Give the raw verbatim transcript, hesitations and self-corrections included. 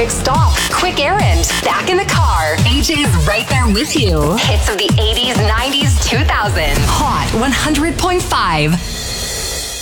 quick stop, quick errand, back in the car. A J's right there with you. Hits of the eighties, nineties, two thousands. Hot one hundred point five.